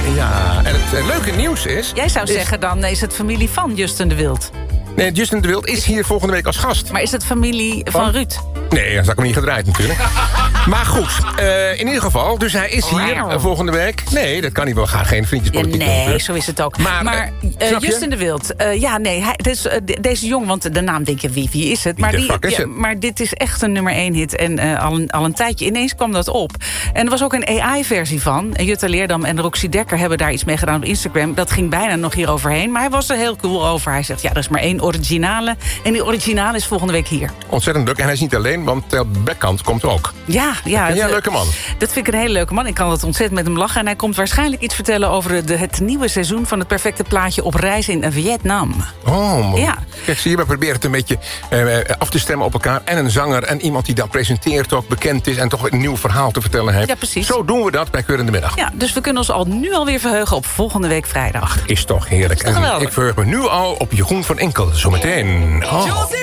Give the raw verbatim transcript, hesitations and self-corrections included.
Ja, en het uh, leuke nieuws is... Jij zou is, zeggen, dan is het familie van Justin de Wild. Nee, Justin de Wild is hier volgende week als gast. Maar is het familie van, van Ruud? Nee, dat is ook niet gedraaid natuurlijk. Maar goed, uh, in ieder geval, dus hij is hier uh, volgende week. Nee, dat kan niet, we gaan geen vriendjespolitiek ja, doen. Nee, zo is het ook. Maar, maar uh, Justin de Wild, uh, ja, nee, hij, dus, uh, deze jongen, want de naam denk je, wie, wie is het? Maar, wie de die, is ja, het? maar dit is echt een nummer één hit en uh, al, een, al een tijdje. Ineens kwam dat op. En er was ook een A I-versie van. Jutta Leerdam en Roxy Dekker hebben daar iets mee gedaan op Instagram. Dat ging bijna nog hier overheen, maar hij was er heel cool over. Hij zegt, ja, er is maar één originale. En die originale is volgende week hier. Ontzettend leuk. En hij is niet alleen, want Tel Beckhand komt ook. Ja, ja. En jij een leuke man. Dat vind ik een hele leuke man. Ik kan het ontzettend met hem lachen. En hij komt waarschijnlijk iets vertellen over de, het nieuwe seizoen van het perfecte plaatje op reis in Vietnam. Oh, man. Ja. Kijk, zie je, we proberen het een beetje uh, af te stemmen op elkaar. En een zanger en iemand die dan presenteert ook bekend is en toch een nieuw verhaal te vertellen heeft. Ja, precies. Zo doen we dat bij Keur in de Middag. Ja, dus we kunnen ons al nu alweer verheugen op volgende week vrijdag. Ach, is toch heerlijk. Is toch en ik verheug me nu al op Jeroen van Enkel. Zometeen. Oh.